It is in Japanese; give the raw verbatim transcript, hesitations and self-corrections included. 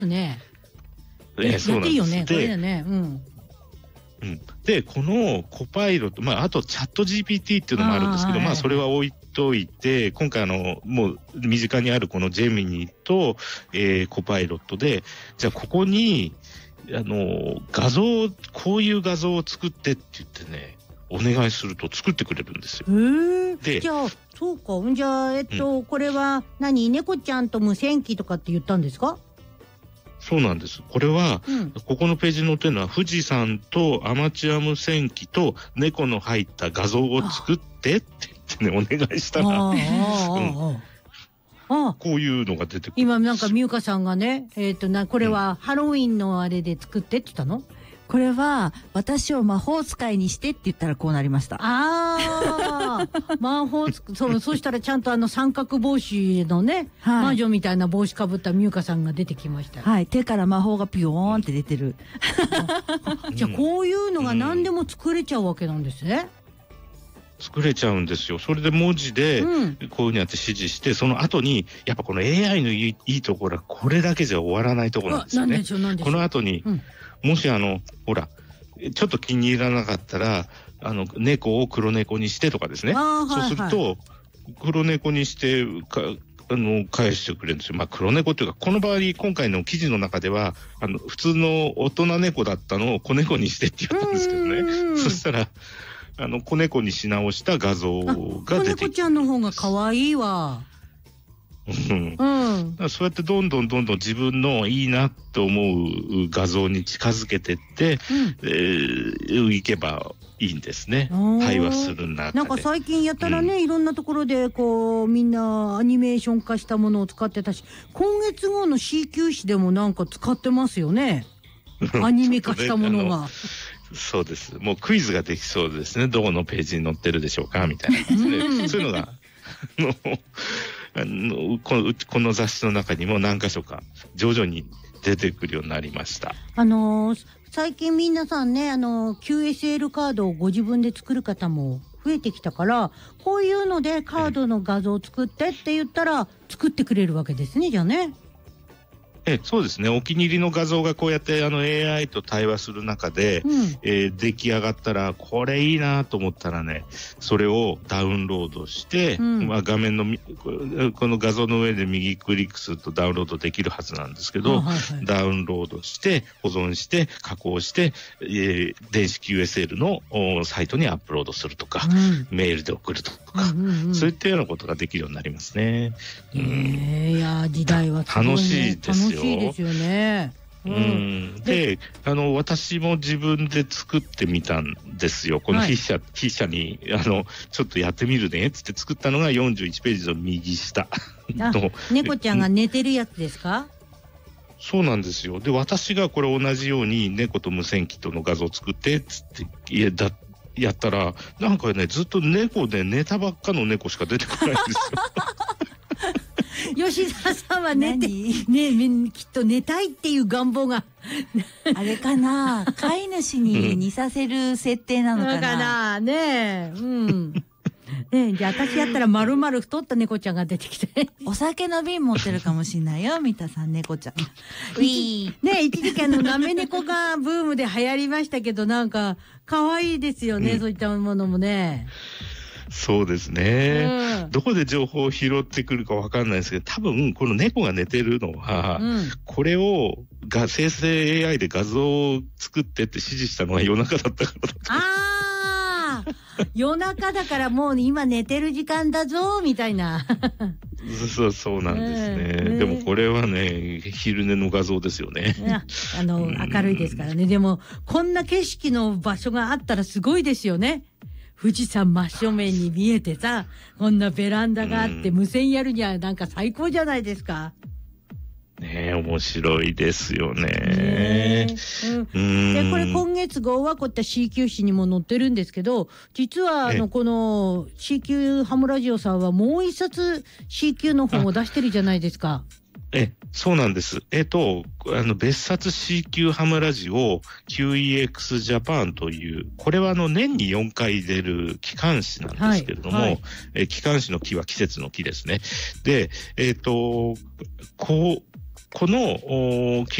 ね。 えー、そうなんです。 やっていいよね、これだね。うん。 うん、でこのコパイロット、まあ、あとチャット ジーピーティー っていうのもあるんですけど、あ、まあ、それは置いといて、今回あのもう身近にあるこのジェミニと、えー、コパイロットで、じゃあここにあの画像、こういう画像を作ってって言ってね、お願いすると作ってくれるんですよ。 へで、じゃあそうか、じゃあえっと、うん、これは何、猫ちゃんと無線機とかって言ったんですか？ そうなんです。これは、うん、ここのページに載ってるのは富士山とアマチュア無線機と猫の入った画像を作ってって言ってね、お願いしたら、うん、あこういうのが出てくる。 今なんか美香さんがね、えっとなこれはハロウィンのあれで作ってって言ったの？うん、 これは私を魔法使いにしてって言ったらこうなりました。 ああ、魔法つそう、そしたらちゃんとあの三角帽子のね、はい、魔女みたいな帽子かぶった美香さんが出てきました。 はい、手から魔法がピヨーンって出てる。 じゃあこういうのが何でも作れちゃうわけなんですね。 うん、作れちゃうんですよ。それで文字でこういうふうにやって指示して、うん、その後にやっぱこの エーアイ のいい、いいところはこれだけじゃ終わらないところなんですよね。この後に、うん、もしあのほらちょっと気に入らなかったらあの猫を黒猫にしてとかですね、そうすると、はいはい、黒猫にしてかあの返してくれるんですよ。まあ黒猫というか、この場合今回の記事の中ではあの普通の大人猫だったのを子猫にしてって言ったんですけどね。そしたらあの子猫にし直した画像が出てきて、子猫ちゃんの方が可愛いわ。 うんうん、そうやってどんどんどんどん自分のいいなと思う画像に近づけてって、うん、えー、いけばいいんですね。対話する中で。 なんか最近やったらね、うん、いろんなところでこうみんなアニメーション化したものを使ってたし、今月号の シーキュー 誌でもなんか使ってますよね。アニメ化したものが。 そうです。もうクイズができそうですね。どこのページに載ってるでしょうかみたいな感じで、うん、そういうのがあのこの、この雑誌の中にも何箇所か徐々に出てくるようになりました。 あのー、最近皆さんね、あのー、キューエスエル カードをご自分で作る方も増えてきたから、こういうのでカードの画像を作ってって言ったら作ってくれるわけですね、じゃあね。 えそうですね。お気に入りの画像がこうやってあの エーアイ と対話する中で、うん、えー、出来上がったらこれいいなと思ったらね、それをダウンロードして、うん、まあ、画面のこの画像の上で右クリックするとダウンロードできるはずなんですけど、はいはい、ダウンロードして保存して加工して、えー、電子 キューエスエル のサイトにアップロードするとか、うん、メールで送るとか、うんうんうん、そういったようなことができるようになりますね。 えー、いや時代はすごいね、 楽しいですよ。 楽しいですよね。 うん、うん、で、あの私も自分で作ってみたんですよ。この筆者、はい、筆者にあのちょっとやってみるねっつって作ったのがよんじゅういちページの右下の猫ちゃんが寝てるやつですか？ そうなんですよ。で私がこれ同じように猫と無線機との画像を作ってっつっていやだやったらなんかねずっと猫で寝たばっかの猫しか出てこないんですよ。 吉田さんは寝て、ね、きっと寝たいっていう願望があれかな、飼い主に似させる設定なのかな。 かなねえ、うん。ね、じゃあ私やったら丸々太った猫ちゃんが出てきてお酒の瓶持ってるかもしれないよ、三田さん猫ちゃん。 ウィーね、一時期あのなめ猫がブームで流行りましたけど、なんか可愛いですよね、うん、そういったものもね。 そうですね、うん、どこで情報を拾ってくるかわかんないですけど、多分この猫が寝てるのは、うん、これをが生成 エーアイ で画像を作ってって指示したのは夜中だったからだと。 あー夜中だからもう今寝てる時間だぞみたいなそうそうなんですね、えー、でもこれはね昼寝の画像ですよね。 あの明るいですからね。でもこんな景色の場所があったらすごいですよね。富士山真正面に見えてさ、こんなベランダがあって無線やるにはなんか最高じゃないですか。 ねえ、面白いですよね。ねうん、でこれ今月号はこういった シーキュー 誌にも載ってるんですけど、実はあのこの シーキュー ハムラジオさんはもう一冊 シーキュー の本を出してるじゃないですか。 え、そうなんです。えっと、あの、別冊 シーキュー ハムラジオ キューイーエックス ジャパンという、これはあの、年によんかい出る機関誌なんですけれども、はいはい、え機関誌の木は季節の木ですね。で、えっと、こう、 この